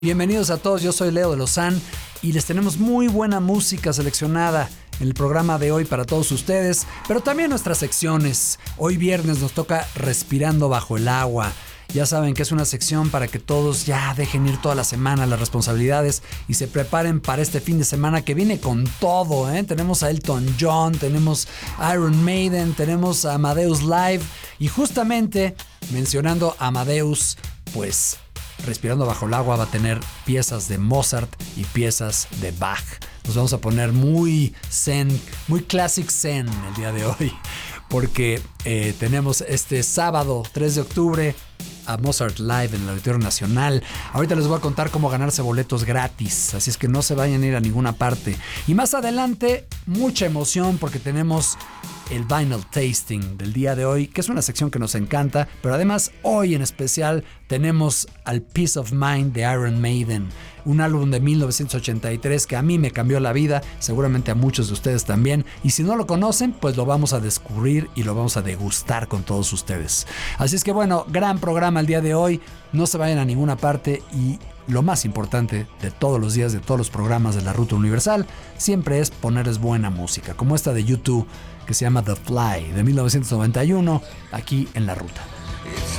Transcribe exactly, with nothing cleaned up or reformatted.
Bienvenidos a todos, yo soy Leo de Lozán y les tenemos muy buena música seleccionada en el programa de hoy para todos ustedes, pero también nuestras secciones. Hoy viernes nos toca Respirando Bajo el Agua. Ya saben que es una sección para que todos ya dejen ir toda la semana las responsabilidades y se preparen para este fin de semana que viene con todo, ¿eh? Tenemos a Elton John, tenemos a Iron Maiden, tenemos a Amadeus Live y justamente mencionando a Amadeus, pues Respirando Bajo el Agua va a tener piezas de Mozart y piezas de Bach. Nos vamos a poner muy zen, muy classic zen el día de hoy, porque eh, tenemos este sábado tres de octubre a Mozart Live en el Auditorio Nacional. Ahorita les voy a contar cómo ganarse boletos gratis, así es que no se vayan a ir a ninguna parte. Y más adelante, mucha emoción porque tenemos el Vinyl Tasting del día de hoy, que es una sección que nos encanta, pero además hoy en especial tenemos al Peace of Mind de Iron Maiden, un álbum de mil novecientos ochenta y tres que a mí me cambió la vida, seguramente a muchos de ustedes también, y si no lo conocen, pues lo vamos a descubrir y lo vamos a degustar con todos ustedes. Así es que bueno, gran programa el día de hoy, no se vayan a ninguna parte y lo más importante de todos los días, de todos los programas de la Ruta Universal, siempre es ponerles buena música, como esta de YouTube que se llama The Fly de mil novecientos noventa y uno, aquí en la Ruta.